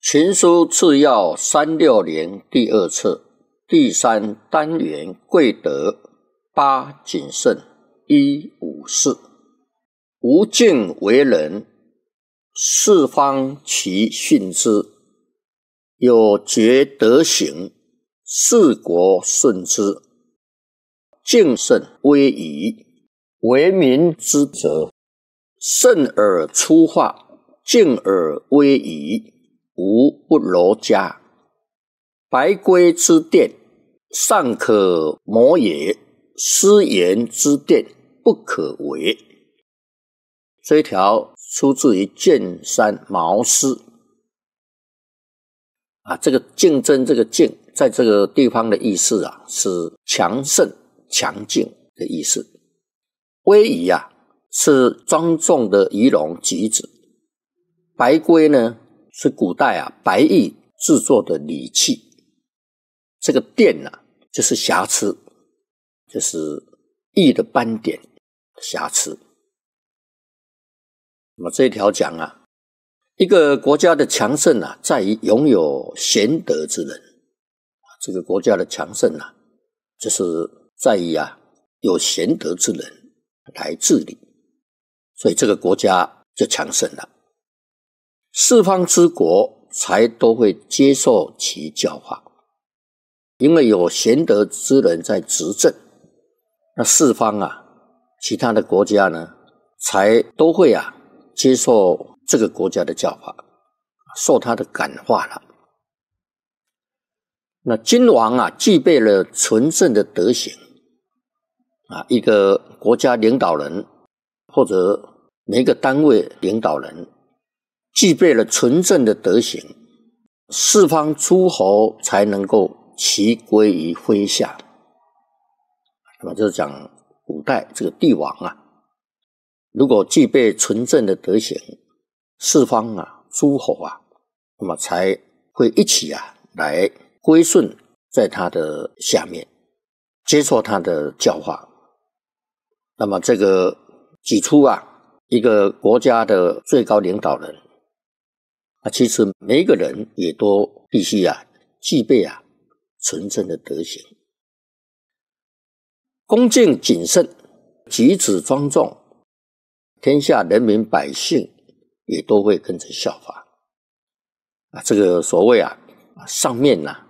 群书次要360第2册第3单元贵德8谨慎1五事。无敬为人，四方其训之；有觉德行，四国顺之。敬慎威仪，为民之责。慎而出化，敬而威仪，无不柔家。白圭之殿，尚可谋也；私盐之殿，不可为。这一条出自于剑山毛诗这个竞争，这个竞在这个地方的意思是强盛强劲的意思。威仪是庄重的仪容举止。白圭呢是古代白玉制作的礼器。这个殿就是瑕疵，就是玉的斑点瑕疵。那么这一条讲一个国家的强盛在于拥有贤德之人。这个国家的强盛就是在于有贤德之人来治理，所以这个国家就强盛了。四方之国才都会接受其教化，因为有贤德之人在执政，那四方其他的国家呢才都会接受这个国家的教化，受他的感化了。那君王具备了纯正的德行一个国家领导人或者每个单位领导人具备了纯正的德行，四方诸侯才能够齐归于麾下。那么就是讲古代这个帝王如果具备纯正的德行，四方诸侯那么才会一起来归顺在他的下面，接受他的教化。那么这个举出一个国家的最高领导人其实每一个人也都必须具备纯正的德行。恭敬谨慎，举止庄重，天下人民百姓也都会跟着效法这个所谓上面